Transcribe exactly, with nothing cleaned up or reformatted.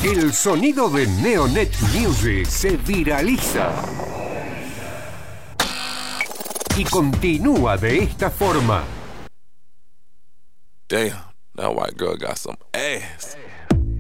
El sonido de Neonet Music se viraliza y continúa de esta forma. Damn, that white girl got some ass.